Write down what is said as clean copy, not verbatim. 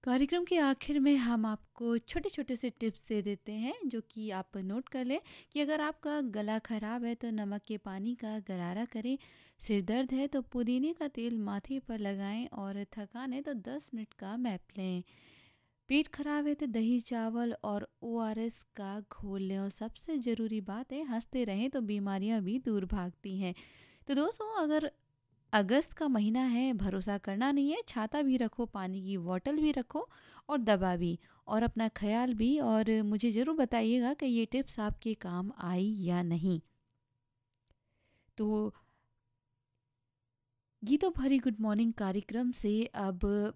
कार्यक्रम के आखिर में हम आपको छोटे-छोटे से टिप्स दे देते हैं जो कि आप नोट कर लें कि अगर आपका गला खराब है तो नमक के पानी का गरारा करें, सिर दर्द है तो पुदीने का तेल माथे पर लगाएं और थकान है तो 10 मिनट का नैप लें। पेट खराब है तो दही चावल और ओआरएस का घोल लें और सबसे ज़रूरी बात है हंसते रहें तो बीमारियां भी दूर भागती हैं। तो दोस्तों अगर अगस्त का महीना है, भरोसा करना नहीं है, छाता भी रखो, पानी की बॉटल भी रखो और दवा भी और अपना ख्याल भी। और मुझे ज़रूर बताइएगा कि ये टिप्स आपके काम आई या नहीं। तो गीतों भरी गुड मॉर्निंग कार्यक्रम से अब